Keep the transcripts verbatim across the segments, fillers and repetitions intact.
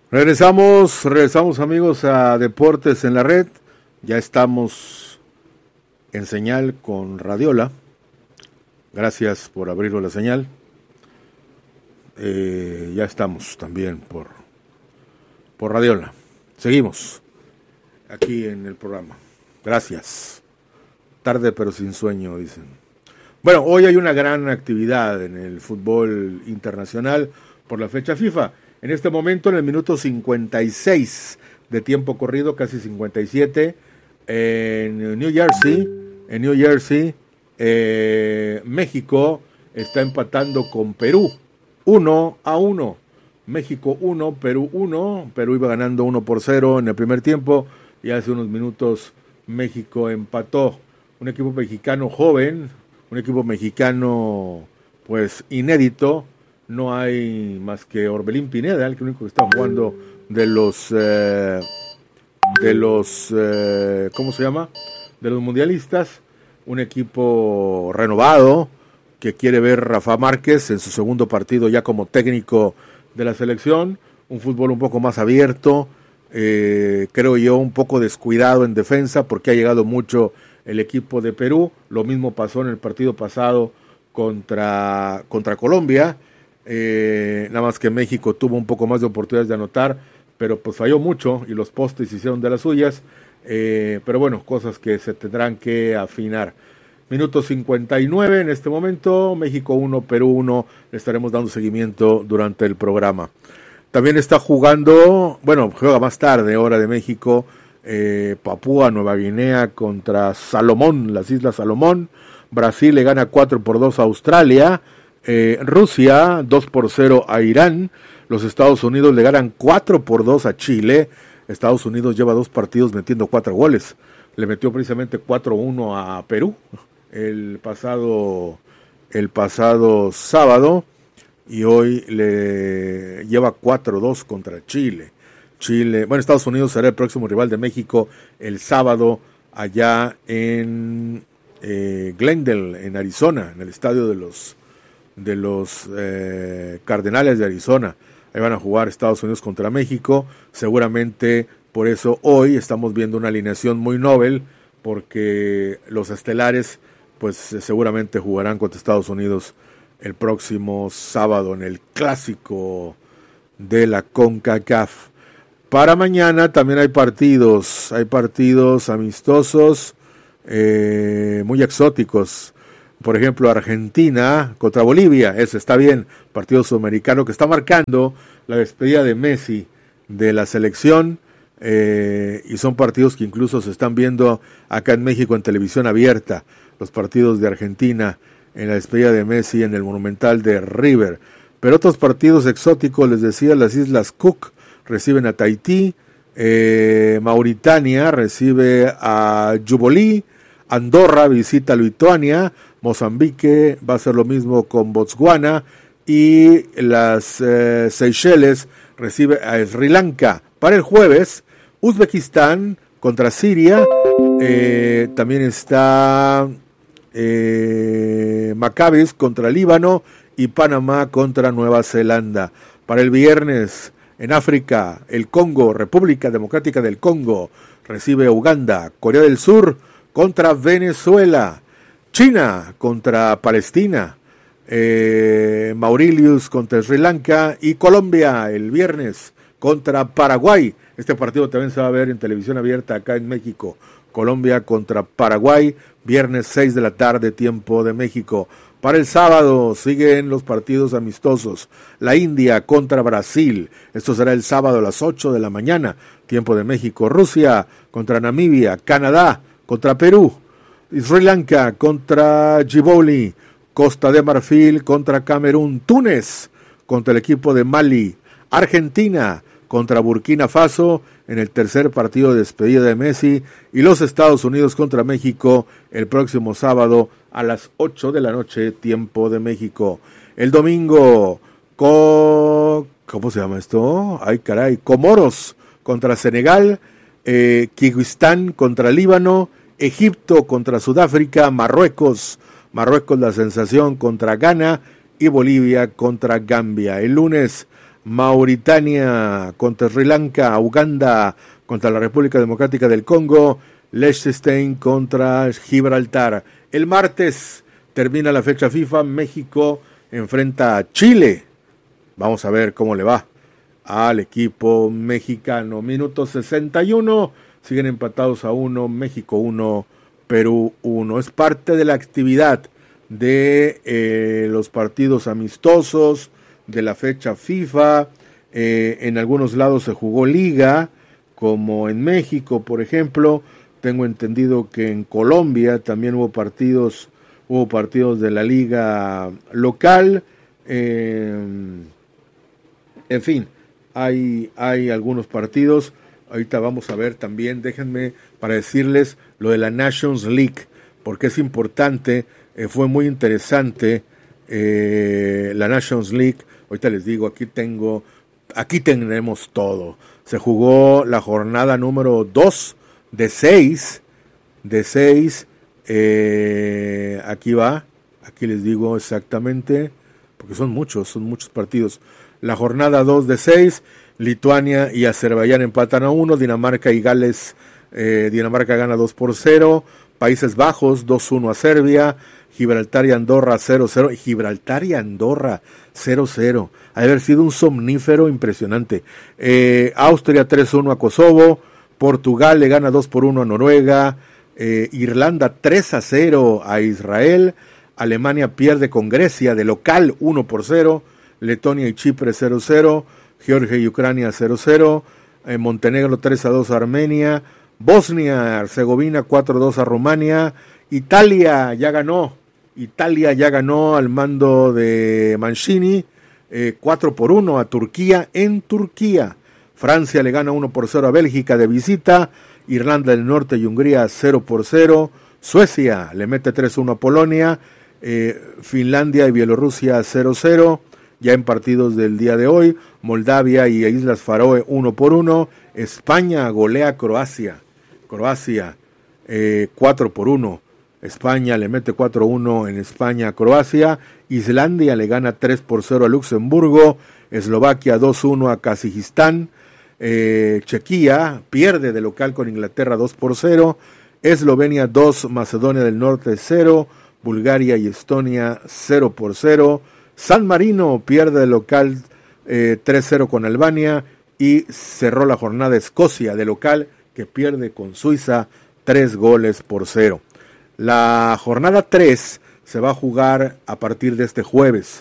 Regresamos, regresamos amigos a Deportes en la Red. Ya estamos en señal con Radiola. Gracias por abrirlo la señal. Eh, ya estamos también por, por Radiola. Seguimos aquí en el programa. Gracias. Tarde pero sin sueño, dicen. Bueno, hoy hay una gran actividad en el fútbol internacional por la fecha FIFA. En este momento, en el minuto cincuenta y seis de tiempo corrido, casi cincuenta y siete, en New Jersey, en New Jersey, eh, México está empatando con Perú, uno a uno. México uno, Perú uno. Perú iba ganando uno por cero en el primer tiempo y hace unos minutos México empató. Un equipo mexicano joven, un equipo mexicano pues inédito. No hay más que Orbelín Pineda, el único que está jugando de los, eh, de los, eh, ¿cómo se llama? De los mundialistas. Un equipo renovado que quiere ver Rafa Márquez en su segundo partido ya como técnico de la selección. Un fútbol un poco más abierto, eh, creo yo un poco descuidado en defensa porque ha llegado mucho el equipo de Perú. Lo mismo pasó en el partido pasado contra, contra Colombia. Eh, nada más que México tuvo un poco más de oportunidades de anotar, pero pues falló mucho y los postes hicieron de las suyas, eh, pero bueno, cosas que se tendrán que afinar. Minuto cincuenta y nueve en este momento, México uno, Perú uno, le estaremos dando seguimiento durante el programa. También está jugando, bueno, juega más tarde, hora de México, eh, Papúa Nueva Guinea contra Salomón, las Islas Salomón. Brasil le gana cuatro por dos a Australia. Eh, Rusia dos por cero a Irán. Los Estados Unidos le ganan cuatro por dos a Chile. Estados Unidos lleva dos partidos metiendo cuatro goles. Le metió precisamente cuatro uno a Perú el pasado, el pasado sábado y hoy le lleva cuatro dos contra Chile. Chile, bueno, Estados Unidos será el próximo rival de México el sábado allá en eh, Glendale, en Arizona, en el estadio de los de los eh, Cardenales de Arizona. Ahí van a jugar Estados Unidos contra México. Seguramente por eso hoy estamos viendo una alineación muy novel, porque los estelares pues seguramente jugarán contra Estados Unidos el próximo sábado en el clásico de la CONCACAF. Para mañana también hay partidos, hay partidos amistosos eh, muy exóticos. Por ejemplo, Argentina contra Bolivia, ese está bien, partido sudamericano que está marcando la despedida de Messi de la selección, eh, y son partidos que incluso se están viendo acá en México en televisión abierta, los partidos de Argentina en la despedida de Messi en el Monumental de River. Pero otros partidos exóticos, les decía, las Islas Cook reciben a Tahití, eh, Mauritania recibe a Jubilee, Andorra visita a Lituania, Mozambique va a hacer lo mismo con Botswana y las eh, Seychelles recibe a Sri Lanka. Para el jueves, Uzbekistán contra Siria, eh, también está eh, Maccabi contra Líbano y Panamá contra Nueva Zelanda. Para el viernes, en África, el Congo, República Democrática del Congo, recibe a Uganda, Corea del Sur contra Venezuela, China contra Palestina, eh, Mauritius contra Sri Lanka y Colombia el viernes contra Paraguay. Este partido también se va a ver en televisión abierta acá en México. Colombia contra Paraguay, viernes seis de la tarde, tiempo de México. Para el sábado siguen los partidos amistosos. La India contra Brasil, esto será el sábado a las ocho de la mañana, tiempo de México. Rusia contra Namibia, Canadá contra Perú, Sri Lanka contra Djibouti, Costa de Marfil contra Camerún, Túnez contra el equipo de Mali, Argentina contra Burkina Faso en el tercer partido de despedida de Messi, y los Estados Unidos contra México el próximo sábado a las ocho de la noche, tiempo de México. El domingo, co... ¿cómo se llama esto? Ay, caray, Comoros contra Senegal, eh, Kirguistán contra Líbano, Egipto contra Sudáfrica, Marruecos, Marruecos la sensación contra Ghana y Bolivia contra Gambia. El lunes Mauritania contra Sri Lanka, Uganda contra la República Democrática del Congo, Liechtenstein contra Gibraltar. El martes termina la fecha FIFA, México enfrenta a Chile. Vamos a ver cómo le va al equipo mexicano. Minuto sesenta y uno, siguen empatados a uno, México uno, Perú uno. Es parte de la actividad de eh, los partidos amistosos de la fecha FIFA. Eh, en algunos lados se jugó liga, como en México, por ejemplo. Tengo entendido que en Colombia también hubo partidos, hubo partidos de la liga local. Eh, en fin, hay, hay algunos partidos. Ahorita vamos a ver también, déjenme para decirles lo de la Nations League, porque es importante, eh, fue muy interesante eh, la Nations League. Ahorita les digo, aquí tengo, aquí tenemos todo. Se jugó la jornada número dos de seis, de seis, eh, aquí va, aquí les digo exactamente, porque son muchos, son muchos partidos. La jornada dos de seis, Lituania y Azerbaiyán empatan a uno, Dinamarca y Gales, eh, Dinamarca gana dos por cero, Países Bajos dos uno a Serbia, Gibraltar y Andorra cero cero, Gibraltar y Andorra cero cero, ha de haber sido un somnífero impresionante. eh, Austria tres uno a Kosovo, Portugal le gana dos por uno a Noruega, eh, Irlanda tres a cero a Israel, Alemania pierde con Grecia de local uno por cero, Letonia y Chipre cero cero, Georgia y Ucrania cero cero, eh, Montenegro tres a dos a Armenia, Bosnia Herzegovina cuatro a dos a Rumania, Italia ya ganó, Italia ya ganó al mando de Mancini, eh, cuatro por uno a Turquía en Turquía. Francia le gana uno por cero a Bélgica de visita, Irlanda del Norte y Hungría cero por cero, Suecia le mete tres uno a Polonia, eh, Finlandia y Bielorrusia cero cero, ya en partidos del día de hoy, Moldavia y Islas Faroe uno por uno, España golea a Croacia, Croacia eh, cuatro por uno, España le mete cuatro uno en España a Croacia, Islandia le gana tres por cero a Luxemburgo, Eslovaquia dos uno a Kazajistán, eh, Chequia pierde de local con Inglaterra dos por cero, Eslovenia dos, Macedonia del Norte cero, Bulgaria y Estonia cero por cero, San Marino pierde de local eh, tres cero con Albania, y cerró la jornada Escocia de local, que pierde con Suiza tres goles por cero. La jornada tres se va a jugar a partir de este jueves,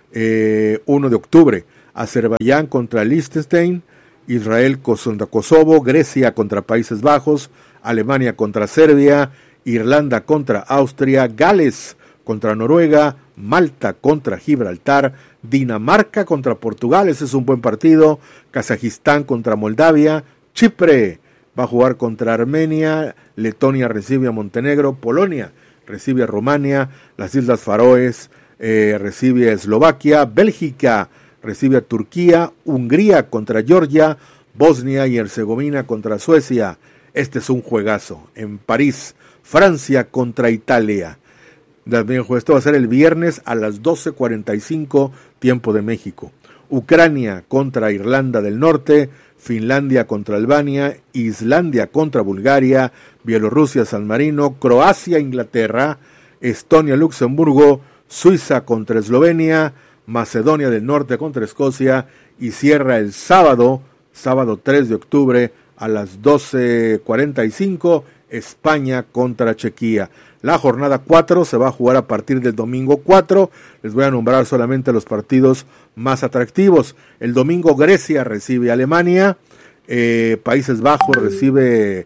eh, uno de octubre. Azerbaiyán contra Liechtenstein, Israel contra Kosovo, Grecia contra Países Bajos, Alemania contra Serbia, Irlanda contra Austria, Gales contra Noruega, Malta contra Gibraltar, Dinamarca contra Portugal, ese es un buen partido, Kazajistán contra Moldavia, Chipre va a jugar contra Armenia, Letonia recibe a Montenegro, Polonia recibe a Rumania, las Islas Faroes eh, recibe a Eslovaquia, Bélgica recibe a Turquía, Hungría contra Georgia, Bosnia y Herzegovina contra Suecia. Este es un juegazo. En París, Francia contra Italia. Esto va a ser el viernes a las doce cuarenta y cinco, tiempo de México. Ucrania contra Irlanda del Norte, Finlandia contra Albania, Islandia contra Bulgaria, Bielorrusia, San Marino, Croacia, Inglaterra, Estonia, Luxemburgo, Suiza contra Eslovenia, Macedonia del Norte contra Escocia, y cierra el sábado, sábado tres de octubre a las doce cuarenta y cinco, España contra Chequia. La jornada cuatro se va a jugar a partir del domingo cuatro. Les voy a nombrar solamente los partidos más atractivos. El domingo Grecia recibe a Alemania, eh, Países Bajos recibe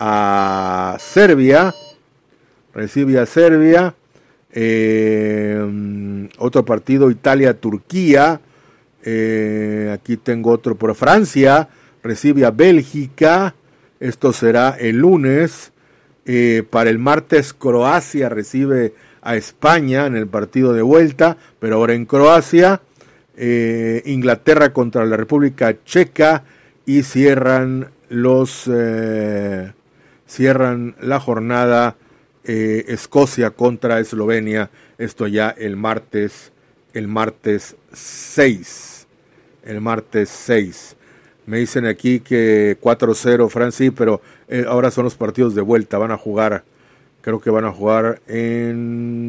a Serbia, recibe a Serbia, eh, otro partido Italia-Turquía, eh, aquí tengo otro por Francia, recibe a Bélgica, esto será el lunes. Eh, para el martes Croacia recibe a España en el partido de vuelta, pero ahora en Croacia. eh, Inglaterra contra la República Checa, y cierran los eh, cierran la jornada eh, Escocia contra Eslovenia, esto ya el martes el martes seis. el martes seis. Me dicen aquí que cuatro cero Francia, sí, pero eh, ahora son los partidos de vuelta, van a jugar, creo que van a jugar en...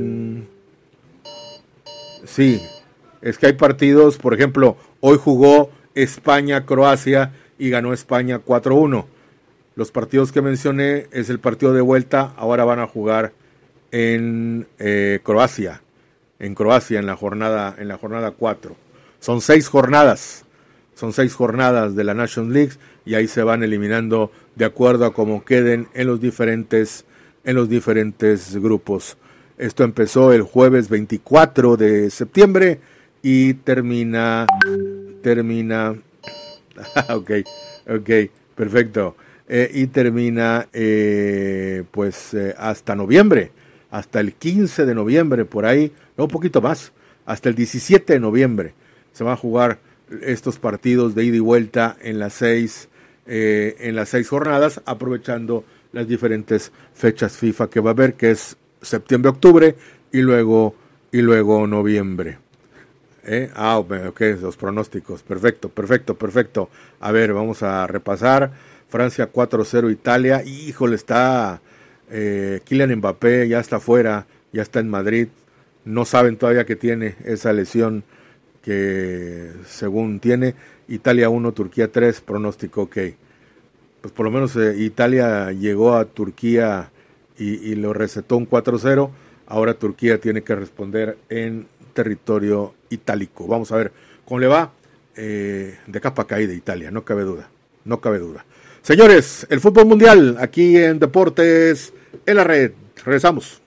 Sí, es que hay partidos, por ejemplo, hoy jugó España-Croacia y ganó España cuatro uno. Los partidos que mencioné es el partido de vuelta, ahora van a jugar en eh, Croacia, en Croacia en la jornada en la jornada cuatro. Son seis jornadas, son seis jornadas de la Nations League y ahí se van eliminando de acuerdo a cómo queden en los diferentes en los diferentes grupos. Esto empezó el jueves veinticuatro de septiembre y termina termina ok, ok, perfecto. Eh, y termina eh, pues eh, hasta noviembre, hasta el quince de noviembre, por ahí, no, un poquito más, hasta el diecisiete de noviembre se van a jugar estos partidos de ida y vuelta en las seis, eh, en las seis jornadas, aprovechando las diferentes fechas FIFA que va a haber, que es septiembre, octubre y luego y luego noviembre. ¿Eh? Ah, ok, los pronósticos, perfecto, perfecto, perfecto. A ver, vamos a repasar. Francia cuatro cero Italia, híjole, está eh, Kylian Mbappé, ya está fuera, ya está en Madrid, no saben todavía que tiene esa lesión que según tiene. Italia uno, Turquía tres, pronóstico ok. Pues por lo menos eh, Italia llegó a Turquía y, y lo recetó un cuatro cero, ahora Turquía tiene que responder en territorio itálico. Vamos a ver cómo le va, eh, de capa caída Italia, no cabe duda, no cabe duda. Señores, el fútbol mundial aquí en Deportes en la Red. Regresamos.